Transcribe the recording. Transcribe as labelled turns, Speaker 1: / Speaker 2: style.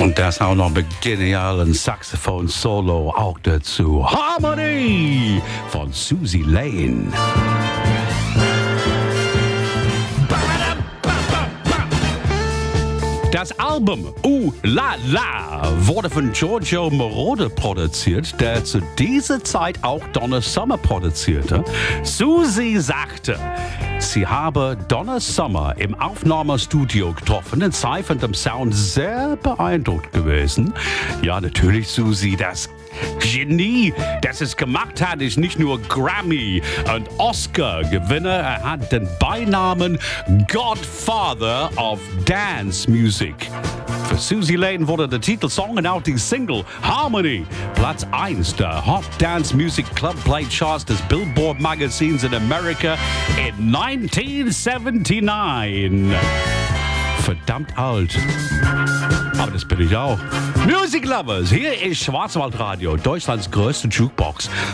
Speaker 1: Und das auch noch mit genialen Saxophon-Solo auch dazu. Harmony von Susie Lane. Das Album La La wurde von Giorgio Moroder produziert, der zu dieser Zeit auch Donna Summer produzierte. Susie sagte, sie habe Donna Summer im Aufnahmestudio getroffen und sei von dem Sound sehr beeindruckt gewesen. Ja, natürlich, Susie, das Genie, das es gemacht hat, ist nicht nur Grammy- und Oscar-Gewinner. Er hat den Beinamen Godfather of Dance Music. Für Susie Lane wurde der Titelsong und auch die Single Harmony Platz 1 der Hot Dance Music Club Play Charts des Billboard Magazins in Amerika in 1979. Verdammt alt. Aber das bin ich auch. Music Lovers, hier ist Schwarzwaldradio, Deutschlands größte Jukebox.